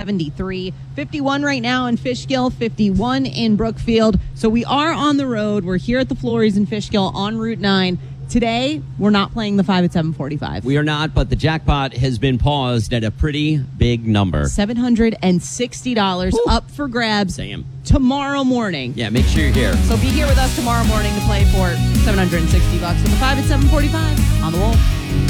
73. 51 right now in Fishkill, 51 in Brookfield. So we are on the road. We're here at the Flories in Fishkill on Route 9. Today, we're not playing the 5 at 745. We are not, but the jackpot has been paused at a pretty big number. $760 up for grabs Damn. tomorrow morning. Yeah, make sure you're here. So be here with us tomorrow morning to play for $760 on the 5 at 745 on the Wolf.